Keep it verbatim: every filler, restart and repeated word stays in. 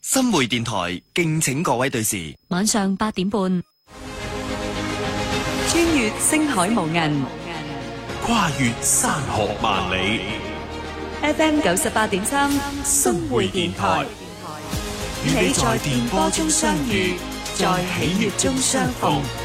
新會電台敬請各位對視。 晚上八點半，穿越星海無垠， 跨越山河萬里。 F M 九十八點三，新會電台，與你在電波中相遇，在喜悅中相逢。